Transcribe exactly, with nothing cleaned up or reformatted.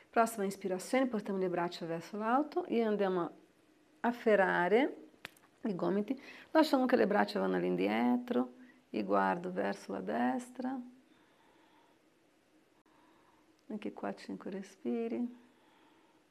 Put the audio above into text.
Prossima ispirazione, portiamo le braccia verso l'alto e andiamo a afferrare i gomiti, lasciamo che le braccia vanno all'indietro e guardo verso la destra, anche qua cinque respiri.